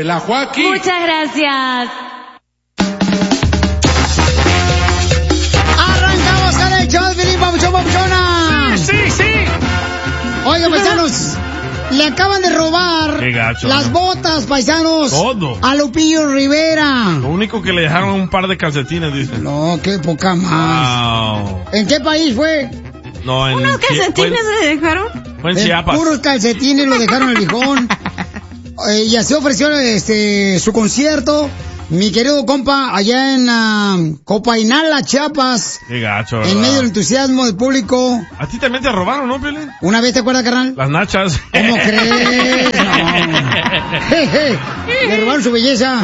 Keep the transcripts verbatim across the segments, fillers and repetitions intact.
la Joaquín. Muchas gracias. Arrancamos con el show de Felipe Papuchón, Papuchona. Sí, sí, sí. Oigan, paisanos, le acaban de robar Qué gacho, las ¿no? botas, paisanos. Todo. A Lupillo Rivera. Lo único que le dejaron un par de calcetines, dicen. No, qué poca más. Wow. ¿En qué país fue? No, en ¿Unos calcetines fue, le dejaron? fue en En Chiapas. puros calcetines lo dejaron el viejón. Eh, y así ofreció este su concierto. Mi querido compa, allá en uh, Copainala, Chiapas. Qué gacho, ¿verdad? En medio del entusiasmo del público. A ti también te robaron, ¿no, Piolín? ¿Una vez te acuerdas, carnal? Las nachas. ¿Cómo crees? No. Le robaron su belleza.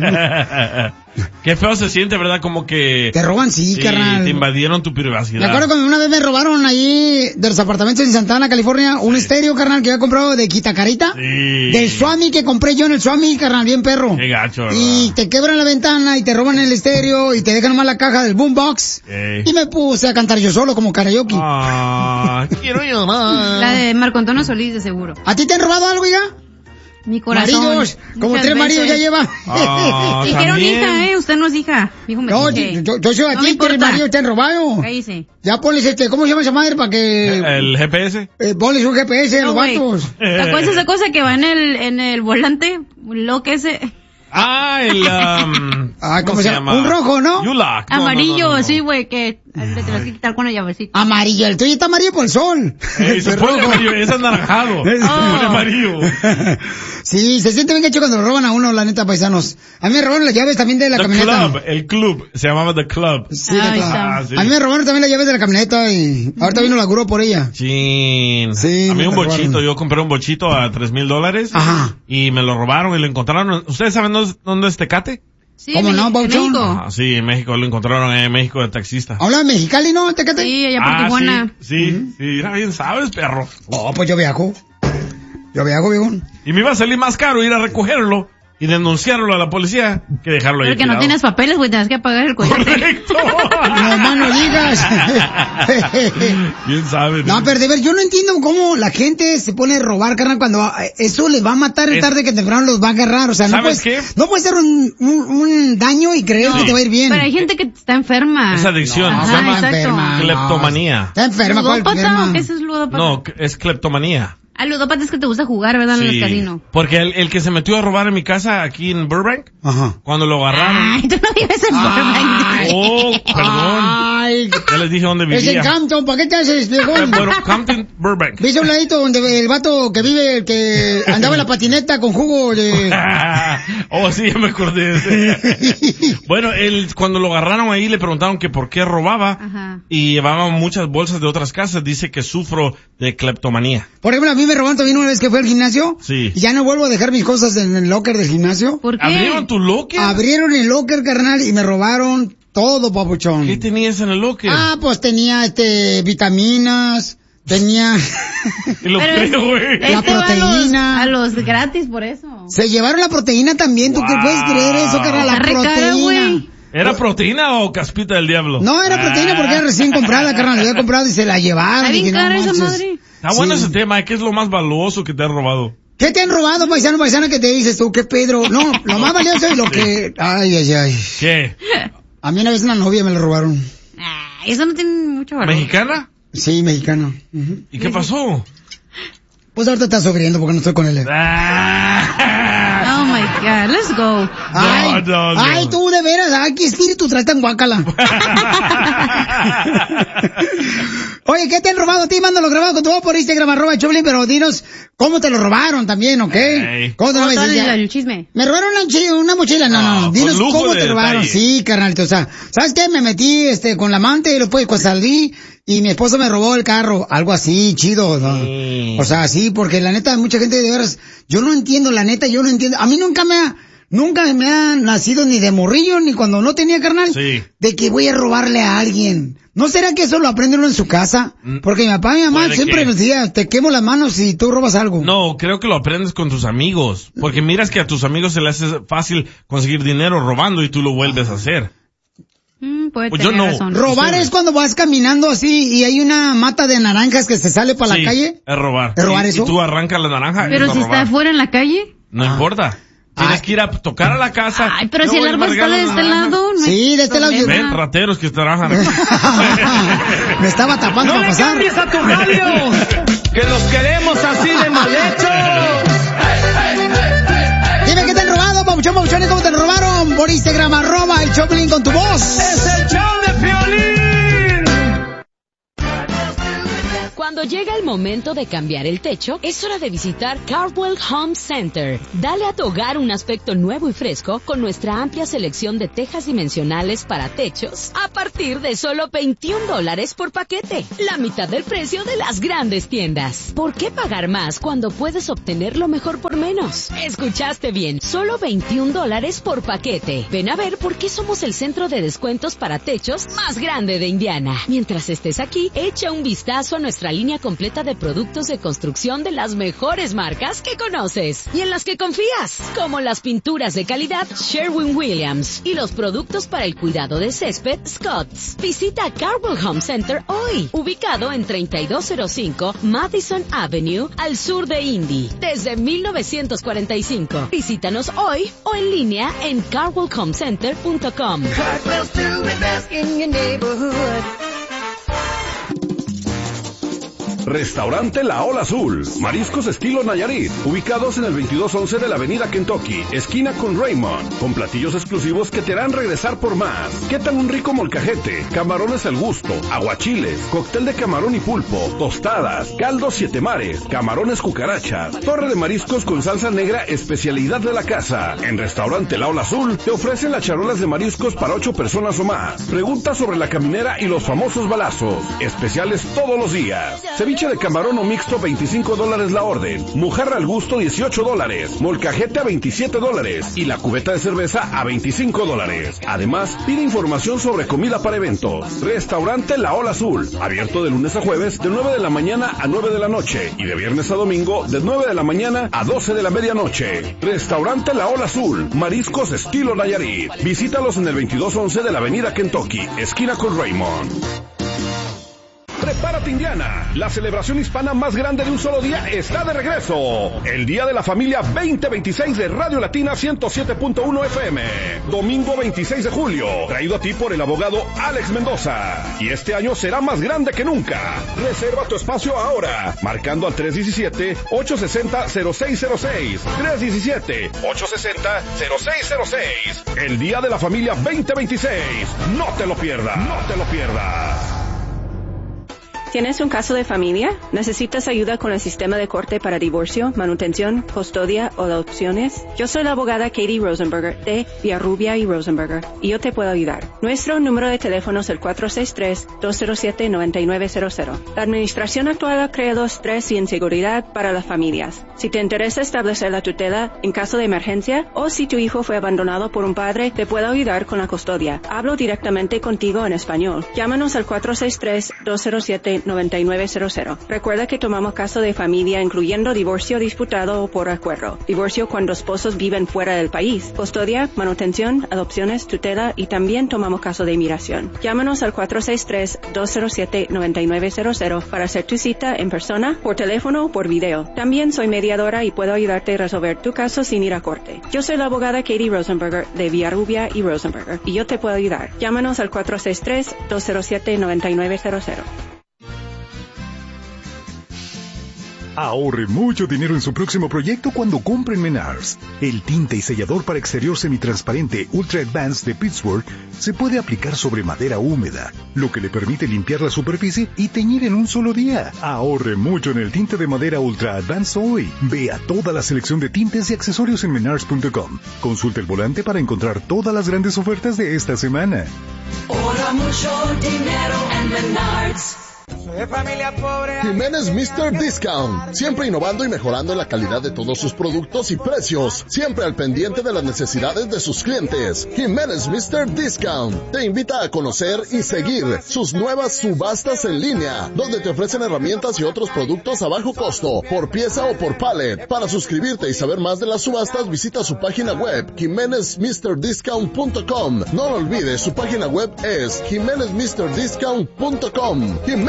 Qué feo se siente, ¿verdad? Como que... Te roban, sí, sí, carnal. te invadieron tu privacidad. Me acuerdo cuando una vez me robaron ahí de los apartamentos en Santana, California, un Sí. estéreo, carnal, que había comprado de Quitacarita. Sí. Del Swami que compré yo en el Swami, carnal, bien perro. Qué gacho, ¿verdad? Y te quebran la ventana y te roban el estéreo y te dejan nomás la caja del boombox. Ey. Y me puse a cantar yo solo como karaoke. Ah, quiero llorar. La de Marco Antonio Solís, de seguro. ¿A ti te han robado algo, ya? Mi corazón. Maridos, como Muchas tres maridos ya veces. lleva. Ah, Dijeron también. hija, eh, usted no es hija. Dijo, me No, dije. yo, yo soy a No me ti, tres importa. maridos te han robado. Cállese. Ya ponles este, ¿cómo se llama esa madre para que El G P S. eh, ponles un G P S a No, los güey. vatos? ¿Te acuerdas esa cosa que va en el, en el volante? Lo que ese... Ah, el... Um, Ah, ¿cómo se llama? Un rojo, ¿no? U-Lock. No, Amarillo, no, no, no. sí, güey, que le tenés que quitar con la llavecita. Amarillo, el tuyo está amarillo por el sol. Ey, se El pone rojo. amarillo, es anaranjado. Se Oh. pone amarillo. Sí, se siente bien hecho cuando lo roban a uno, la neta, paisanos. A mí me robaron las llaves también de la The camioneta. Club, el club, se llamaba The Club. Sí, Ahí de está. Ah, sí. A mí me robaron también las llaves de la camioneta y ahorita vino la grúa por ella. Chin. Sí, a mí me un lo bochito, robaron. yo compré un bochito a tres mil dólares. Ajá. Y me lo robaron y lo encontraron. ¿Ustedes saben dónde, dónde es Tecate? Sí, ¿Cómo en no, en Pauchón? México. Ah, sí, en México, lo encontraron en México de taxista. ¿Habla de Mexicali, no? ¿Tecate? Sí, allá por Ah, Tijuana. sí, sí, sí, mira bien sabes, perro. Oh, pues yo viajo. Yo viajo, viejón. Y me iba a salir más caro ir a recogerlo y denunciarlo a la policía que dejarlo ahí Porque no tirado. tienes papeles, güey, tienes que pagar el coyote. Correcto. No más no digas. Bien sabes. No, pero de ver, yo no entiendo cómo la gente se pone a robar, carnal, cuando eh, eso les va a matar Es- tarde que temprano los va a agarrar. O sea, no ¿Sabes puedes, qué? no puede ser un, un, un daño y creer No. que te va a ir bien. Pero hay gente que está enferma. Es adicción, No, se Ajá, llama exacto. enferma, no. cleptomanía. Está enferma, ¿cuál ¿Ludópata enferma? o qué es el ludópata? No, es cleptomanía. Ah, ludópata es que te gusta jugar, ¿verdad? En el casino. Porque el, el que se metió a robar en mi casa aquí en Burbank, Ajá. cuando lo agarraron... Ay, tú no vives en Burbank. Oh, perdón. Ay, Ya les dije dónde es en vivía. Campton, ¿para qué te haces, viejón? Bueno, Compton, Burbank. ¿Viste un ladito donde el vato que vive, el que andaba en la patineta con jugo de... Oh, sí, ya me acordé de ese. Bueno, él, cuando lo agarraron ahí le preguntaron que por qué robaba Ajá. y llevaba muchas bolsas de otras casas. Dice que sufro de cleptomanía. Por ejemplo, a mí me robaron también una vez que fue al gimnasio. Sí. Y ya no vuelvo a dejar mis cosas en el locker del gimnasio. ¿Por qué? ¿Abrieron tu locker? Abrieron el locker, carnal, y me robaron todo, papuchón. ¿Qué tenías en el locker? Ah, pues tenía, este, vitaminas, tenía... Y lo Pero creo, güey. La este va a los, proteína. a los gratis por eso. Se llevaron la proteína también, ¿tú qué Wow. puedes creer eso, carnal? La Está re cara, proteína. güey. ¿Era proteína o caspita del diablo? No, era proteína porque era recién comprada, carnal. La había comprado y se la llevaron. Está bien Dije, no cara esa manches. madre. Está bueno Sí. ese tema, ¿eh? ¿Qué es lo más valioso que te han robado? ¿Qué te han robado, paisano, paisana, que te dices tú? ¿Qué, Pedro? No, lo más valioso y lo que... Ay, ay, ay. ¿Qué? A mí una vez una novia me lo robaron. Ah, eso no tiene mucho valor. ¿Mexicana? Sí, mexicano. Ujú. ¿Y qué pasó? Pues ahorita está sufriendo porque no estoy con él. Ah. Oh my God, let's go. Ay, no, no. ay, tú de veras, ay, qué espíritu traes tan guácala. Oye, ¿qué te han robado a ti? Mándalo grabado con tu voz por Instagram, arroba Choplin, pero dinos cómo te lo robaron también, ¿ok? Ey. ¿Cómo te lo Todo vas a el, decir? el chisme. Me robaron una, chi- una mochila, no, no, No, dinos con lujo cómo de te robaron. detalle. Sí, carnalito, o sea, ¿sabes qué? Me metí, este, con la amante y después pues, salí y mi esposo me robó el carro, algo así, chido, ¿no? Sí. O sea, sí, porque la neta, mucha gente de veras, yo no entiendo, la neta, yo no entiendo, a mí nunca me ha, nunca me ha nacido ni de morrillo, ni cuando no tenía carnal, Sí. de que voy a robarle a alguien. ¿No será que eso lo aprende uno en su casa? Mm. Porque mi papá y mi mamá Puede siempre que. nos decían, te quemo las manos si tú robas algo. No, creo que lo aprendes con tus amigos. Porque miras que a tus amigos se les hace fácil conseguir dinero robando y tú lo vuelves a hacer. Mm, puede Pues tener yo no. razón. Robar Ustedes. es cuando vas caminando así y hay una mata de naranjas que se sale para Sí, la calle. es robar. ¿Es robar y, eso? y tú arrancas la naranja. Pero es si robar. está afuera en la calle. No Ah. importa. Tienes que ir a tocar a la casa. Ay, pero si el árbol está de este lado. No sí, de este lado. Yo... Ven, rateros que trabajan aquí. Me estaba tapando no para pasar. ¡No le cambies a tu radio! ¡Que los queremos así de mal hechos! Dime qué te han robado, papuchón, papuchón, ¿y cómo te robaron? Por Instagram, arroba el Choplin con tu voz. ¡Es el show de Piolín! Cuando llega el momento de cambiar el techo, es hora de visitar Cardwell Home Center. Dale a tu hogar un aspecto nuevo y fresco con nuestra amplia selección de tejas dimensionales para techos a partir de solo veintiún dólares por paquete. La mitad del precio de las grandes tiendas. ¿Por qué pagar más cuando puedes obtener lo mejor por menos? Escuchaste bien, solo veintiún dólares por paquete. Ven a ver por qué somos el centro de descuentos para techos más grande de Indiana. Mientras estés aquí, echa un vistazo a nuestra línea completa de productos de construcción de las mejores marcas que conoces y en las que confías, como las pinturas de calidad Sherwin-Williams y los productos para el cuidado de césped Scotts. Visita Cardwell Home Center hoy, ubicado en treinta y dos cero cinco Madison Avenue, al sur de Indy, desde mil novecientos cuarenta y cinco. Visítanos hoy o en línea en cardwell home center punto com. Restaurante La Ola Azul, mariscos estilo Nayarit, ubicados en el veintidós once de la avenida Kentucky, esquina con Raymond, con platillos exclusivos que te harán regresar por más. ¿Qué tal un rico molcajete, camarones al gusto, aguachiles, cóctel de camarón y pulpo, tostadas, caldos siete mares, camarones cucarachas, torre de mariscos con salsa negra, especialidad de la casa? En Restaurante La Ola Azul te ofrecen las charolas de mariscos para ocho personas o más. Pregunta sobre la caminera y los famosos balazos, especiales todos los días. Ceviche de camarón o mixto, veinticinco dólares la orden. Mojarra al gusto, dieciocho dólares. Molcajete a veintisiete dólares. Y la cubeta de cerveza a veinticinco dólares. Además, pide información sobre comida para eventos. Restaurante La Ola Azul. Abierto de lunes a jueves, de nueve de la mañana a nueve de la noche. Y de viernes a domingo, de nueve de la mañana a doce de la medianoche. Restaurante La Ola Azul. Mariscos estilo Nayarit. Visítalos en el veintidós once de la avenida Kentucky, esquina con Raymond. Prepárate, Indiana. La celebración hispana más grande de un solo día está de regreso. El Día de la Familia veinte veintiséis de Radio Latina ciento siete punto uno F M. Domingo veintiséis de julio. Traído a ti por el abogado Alex Mendoza. Y este año será más grande que nunca. Reserva tu espacio ahora. Marcando al tres diecisiete, ocho sesenta, cero seis cero seis. tres diecisiete, ocho sesenta, cero seis cero seis. El Día de la Familia veinte veintiséis. No te lo pierdas. No te lo pierdas. ¿Tienes un caso de familia? ¿Necesitas ayuda con el sistema de corte para divorcio, manutención, custodia o adopciones? Yo soy la abogada Katie Rosenberger de Villarrubia y Rosenberger y yo te puedo ayudar. Nuestro número de teléfono es el cuatro seis tres, dos cero siete, nueve nueve cero cero. La administración actual ha creado estrés y inseguridad para las familias. Si te interesa establecer la tutela en caso de emergencia o si tu hijo fue abandonado por un padre, te puedo ayudar con la custodia. Hablo directamente contigo en español. Llámanos al cuatro seis tres, dos cero siete, nueve nueve cero cero. Recuerda que tomamos caso de familia incluyendo divorcio disputado o por acuerdo, divorcio cuando esposos viven fuera del país, custodia, manutención, adopciones, tutela y también tomamos caso de inmigración. Llámanos al cuatro seis tres, dos cero siete, nueve nueve cero cero para hacer tu cita en persona, por teléfono o por video. También soy mediadora y puedo ayudarte a resolver tu caso sin ir a corte. Yo soy la abogada Katie Rosenberger de Villarrubia y Rosenberger y yo te puedo ayudar. Llámanos al cuatro seis tres, dos cero siete, nueve nueve cero cero. Ahorre mucho dinero en su próximo proyecto cuando compre en Menards. El tinte y sellador para exterior semitransparente Ultra Advanced de Pittsburgh se puede aplicar sobre madera húmeda, lo que le permite limpiar la superficie y teñir en un solo día. Ahorre mucho en el tinte de madera Ultra Advanced hoy. Vea toda la selección de tintes y accesorios en menards punto com. Consulte el volante para encontrar todas las grandes ofertas de esta semana. Ahorra mucho dinero en Menards. De familia pobre. Jiménez mister Discount, siempre innovando y mejorando la calidad de todos sus productos y precios, siempre al pendiente de las necesidades de sus clientes. Jiménez mister Discount te invita a conocer y seguir sus nuevas subastas en línea, donde te ofrecen herramientas y otros productos a bajo costo, por pieza o por pallet. Para suscribirte y saber más de las subastas, visita su página web, jimenez mister discount punto com. No lo olvides, su página web es jimenez mister discount punto com. Jiménez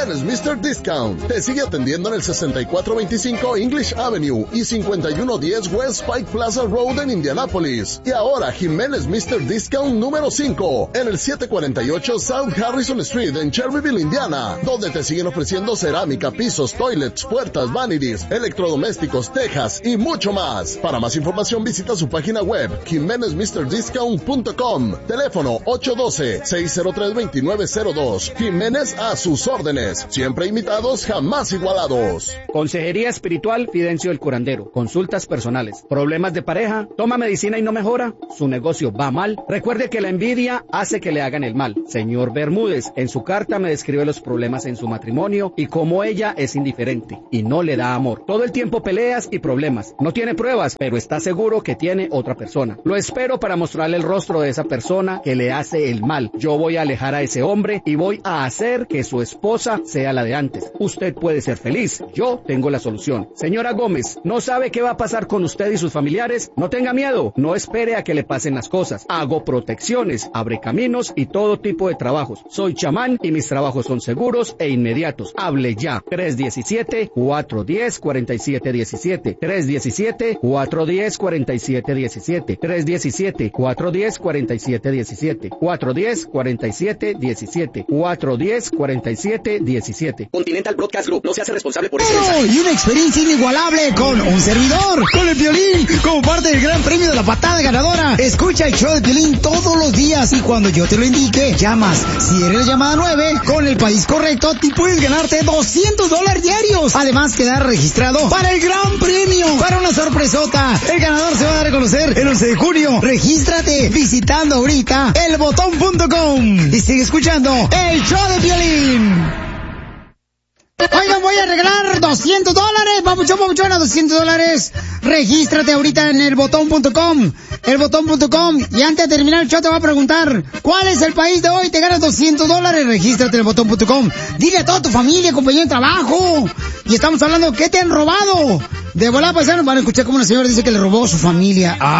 Jiménez mister Discount. Te sigue atendiendo en el sesenta y cuatro veinticinco English Avenue y cincuenta y uno diez West Pike Plaza Road en Indianapolis. Y ahora Jiménez mister Discount número cinco en el setecientos cuarenta y ocho South Harrison Street en Cherryville, Indiana, donde te siguen ofreciendo cerámica, pisos, toilets, puertas, vanities, electrodomésticos, tejas y mucho más. Para más información visita su página web jiménez mister discount punto com. Teléfono ocho uno dos, seis cero tres, dos nueve cero dos. Jiménez a sus órdenes. Siempre imitados, jamás igualados. Consejería espiritual Fidencio el Curandero. Consultas personales. ¿Problemas de pareja? ¿Toma medicina y no mejora? ¿Su negocio va mal? Recuerde que la envidia hace que le hagan el mal. Señor Bermúdez, en su carta me describe los problemas en su matrimonio y cómo ella es indiferente y no le da amor. Todo el tiempo peleas y problemas. No tiene pruebas, pero está seguro que tiene otra persona. Lo espero para mostrarle el rostro de esa persona que le hace el mal. Yo voy a alejar a ese hombre y voy a hacer que su esposa sea la de antes. Usted puede ser feliz. Yo tengo la solución. Señora Gómez, ¿no sabe qué va a pasar con usted y sus familiares? No tenga miedo. No espere a que le pasen las cosas. Hago protecciones, abre caminos y todo tipo de trabajos. Soy chamán y mis trabajos son seguros e inmediatos. Hable ya. tres uno siete, cuatro uno cero, cuatro siete uno siete. tres uno siete, cuatro uno cero, cuatro siete uno siete. tres uno siete, cuatro uno cero, cuatro siete uno siete. cuatro uno cero, cuatro siete uno siete. cuatro uno cero, cuatro siete uno siete. Continental Broadcast Group no se hace responsable por ese mensaje. Y una experiencia inigualable con un servidor, con el Piolín, como parte del gran premio de la patada ganadora. Escucha el show de Piolín todos los días y cuando yo te lo indique, llamas. Si eres llamada nueve, con el país correcto, te puedes ganarte doscientos dólares diarios. Además, quedar registrado para el gran premio, para una sorpresota. El ganador se va a dar a conocer el once de junio. Regístrate visitando ahorita el botón punto com y sigue escuchando el show de Piolín. Oigan, voy a regalar doscientos dólares, papuchón, papuchona, doscientos dólares. Regístrate ahorita en el botón punto com, el botón punto com. Y antes de terminar el show te voy a preguntar, ¿cuál es el país de hoy? Te ganas doscientos dólares, regístrate en el botón punto com. Dile a toda tu familia, compañero de trabajo. Y estamos hablando, ¿qué te han robado? De volada, paisanos, van a escuchar como una señora dice que le robó su familia.